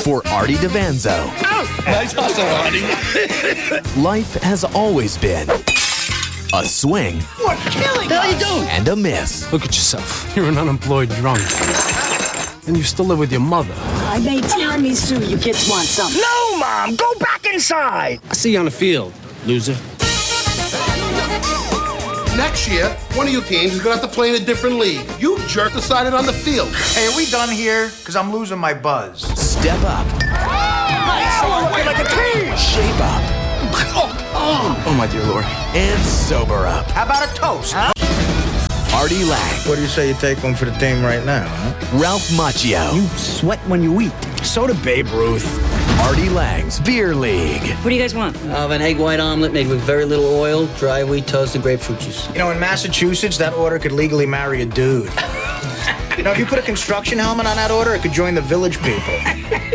For Artie DeVanzo, Nice hustle, Artie. life has always been a swing What killing? How you doing? and a miss. Look at yourself. You're an unemployed drunk. And you still live with your mother. I made tiramisu. You kids want some? No, Mom. Go back inside. I see you on the field, loser. Next year, one of you teams is gonna have to play in a different league. You jerk decided on the field. Hey, are we done here? Because I'm losing my buzz. Step up, Nice. We're working like a team. shape up, Oh, my dear Lord. and sober up. How about a toast? Artie Lang, What do you say you take one for the team right now, huh? Ralph Macchio, Sweat when you eat. So did Babe Ruth. Artie Lang's Beer League. What do you guys want? Of an egg white omelet made with very little oil, dry wheat toast, and grapefruit juice. You know, in Massachusetts, that order could legally marry a dude. You know, if you put a construction helmet on that order, it could join the village people.